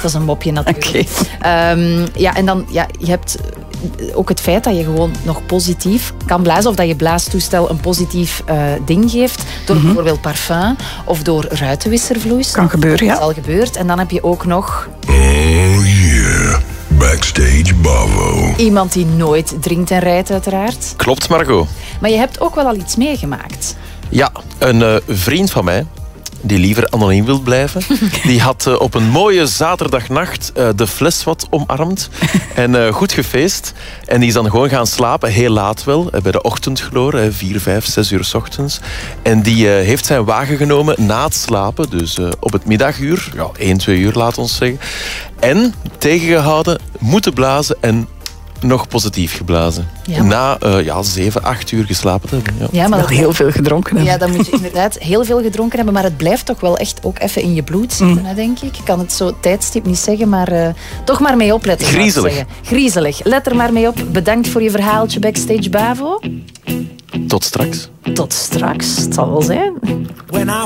Dat is een mopje natuurlijk. Okay. En dan, je hebt ook het feit dat je gewoon nog positief kan blazen of dat je blaastoestel een positief ding geeft door bijvoorbeeld parfum of door ruitenwisservloeistof. Kan gebeuren, ja. Dat is al gebeurd. En dan heb je ook nog... Oh yeah, Backstage Bavo. Iemand die nooit drinkt en rijdt, uiteraard. Klopt, Margot. Maar je hebt ook wel al iets meegemaakt. Ja, een vriend van mij, die liever anoniem wil blijven, die had op een mooie zaterdagnacht de fles wat omarmd en goed gefeest. En die is dan gewoon gaan slapen, heel laat wel, bij de ochtendgloor, 4, 5, 6 uur 's ochtends. En die heeft zijn wagen genomen na het slapen, dus op het middaguur, 1, 2 uur laat ons zeggen. En tegengehouden, moeten blazen en nog positief geblazen. Ja, Na 7, 8 uur geslapen te hebben. Ja, maar Wel heel veel gedronken hebben. Ja, dan moet je inderdaad heel veel gedronken hebben, maar het blijft toch wel echt ook even in je bloed zitten, hè, denk ik. Ik kan het zo tijdstip niet zeggen, maar toch maar mee opletten. Griezelig. Griezelig. Let er maar mee op. Bedankt voor je verhaaltje, Backstage Bavo. Tot straks. Tot straks. Het zal wel zijn.